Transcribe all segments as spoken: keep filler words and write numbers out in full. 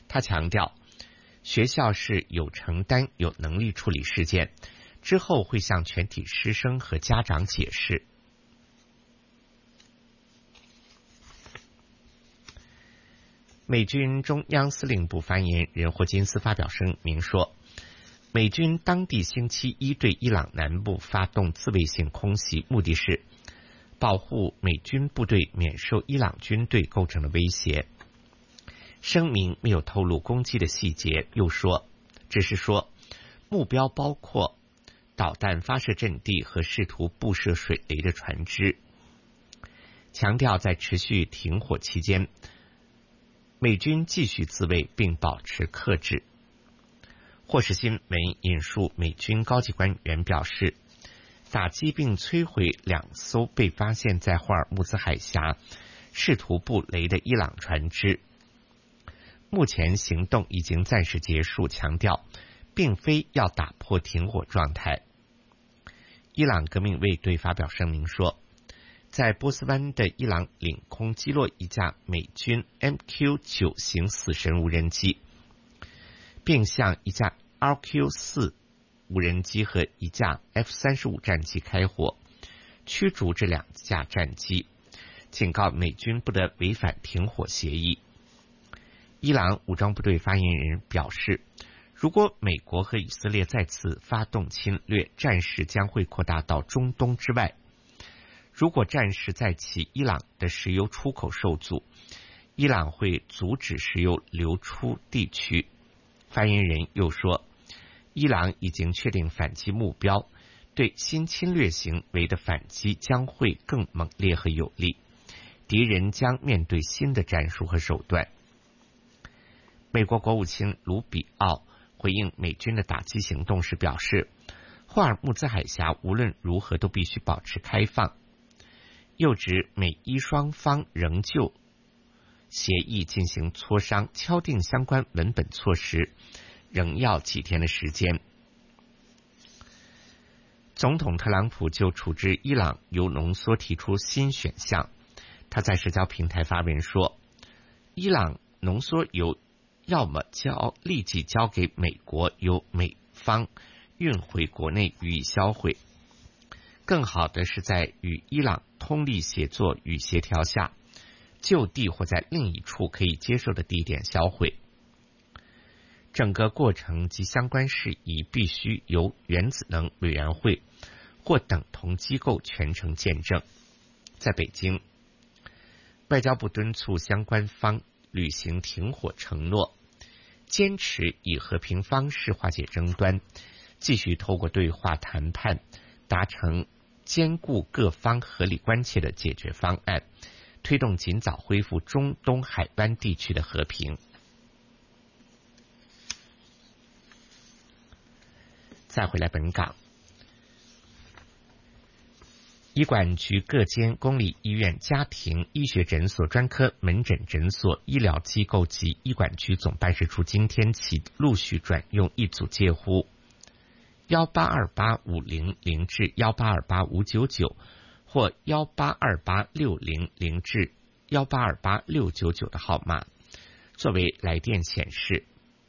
他强调，学校是有承担、有能力处理事件，之后会向全体师生和家长解释。美军中央司令部发言人霍金斯发表声明说，美军当地星期一对伊朗南部发动自卫性空袭，目的是保护美军部队免受伊朗军队构成的威胁。声明没有透露攻击的细节，又说，只是说目标包括导弹发射阵地和试图布设水雷的船只，强调在持续停火期间，美军继续自卫并保持克制。霍士新闻引述美军高级官员表示，打击并摧毁两艘被发现在霍尔木兹海峡试图布雷的伊朗船只。目前行动已经暂时结束，强调并非要打破停火状态。伊朗革命卫队发表声明说，在波斯湾的伊朗领空击落一架美军 M Q 九 型死神无人机，并向一架 R Q 四 无人机和一架 F 三十五 战机开火，驱逐这两架战机，警告美军不得违反停火协议。伊朗武装部队发言人表示，如果美国和以色列再次发动侵略，战事将会扩大到中东之外。如果战事再起，伊朗的石油出口受阻，伊朗会阻止石油流出地区。发言人又说，伊朗已经确定反击目标，对新侵略行为的反击将会更猛烈和有力，敌人将面对新的战术和手段。美国国务卿卢比奥回应美军的打击行动时表示，霍尔木兹海峡无论如何都必须保持开放，又指美伊双方仍就协议进行磋商，敲定相关文本措施仍要几天的时间。总统特朗普就处置伊朗铀浓缩提出新选项，他在社交平台发文说，伊朗浓缩铀要么交立即交给美国，由美方运回国内予以销毁，更好的是在与伊朗通力协作与协调下，就地或在另一处可以接受的地点销毁。整个过程及相关事宜必须由原子能委员会或等同机构全程见证。在北京，外交部敦促相关方履行停火承诺，坚持以和平方式化解争端，继续透过对话谈判达成兼顾各方合理关切的解决方案，推动尽早恢复中东海湾地区的和平。再回来本港，医管局各间公立医院、家庭医学诊所、专科门诊诊所、医疗机构及医管局总办事处今天起陆续转用一组介乎一八二八五零零至一八二八五九九或一八二八六零零至一八二八六九九的号码作为来电显示。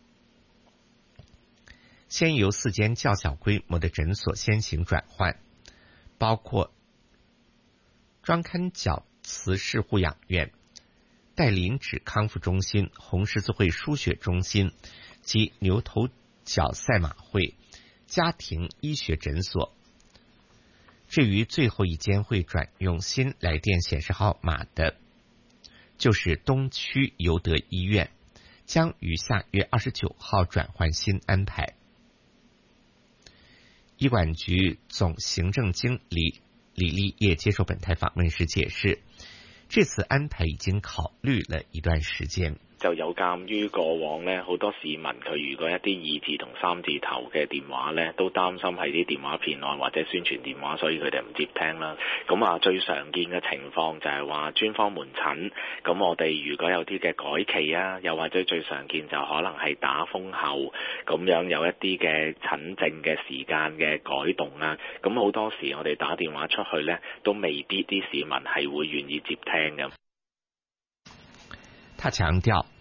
先由四间较小规模的诊所先行转换，包括庄刊角慈氏护养院、戴林指康复中心、红十字会输血中心及牛头角赛马会家庭医学诊所。至于最后一间会转用新来电显示号码的，就是东区尤德医院，将于下月二十九号转换新安排。医管局总行政经理李立业接受本台访问时解释，这次安排已经考虑了一段时间。 就有鑑於過往呢，好多市民佢如果一啲二字同三字頭嘅電話呢，都擔心係啲電話騙案或者宣傳電話，所以佢哋唔接聽啦。咁啊，最常見嘅情況就係話專科門診，咁我哋如果有啲嘅改期啊，又或者最常見就可能係打風後咁樣有一啲嘅診症嘅時間嘅改動啊，咁好多時我哋打電話出去呢，都未必啲市民係會願意接聽嘅。 他強調，